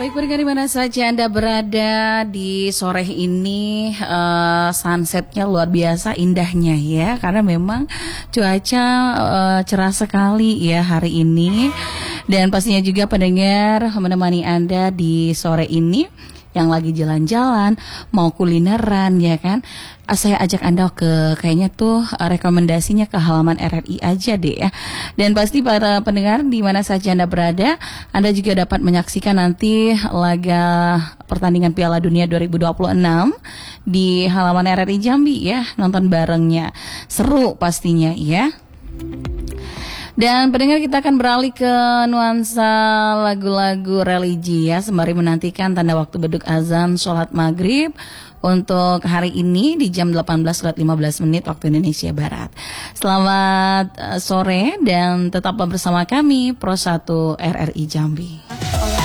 Baik, pendengar di mana saja Anda berada di sore ini, sunsetnya luar biasa indahnya ya, karena memang cuaca cerah sekali ya hari ini. Dan pastinya juga pendengar menemani Anda di sore ini yang lagi jalan-jalan, mau kulineran ya kan. Saya ajak Anda ke kayaknya tuh rekomendasinya ke halaman RRI aja deh ya. Dan pasti para pendengar di mana saja Anda berada, Anda juga dapat menyaksikan nanti laga pertandingan Piala Dunia 2026 di halaman RRI Jambi ya, nonton barengnya. Seru pastinya ya. Dan pendengar, kita akan beralih ke nuansa lagu-lagu religi ya, sembari menantikan tanda waktu beduk azan sholat maghrib untuk hari ini di jam 18:15 waktu Indonesia Barat. Selamat sore dan tetaplah bersama kami Pro 1 RRI Jambi.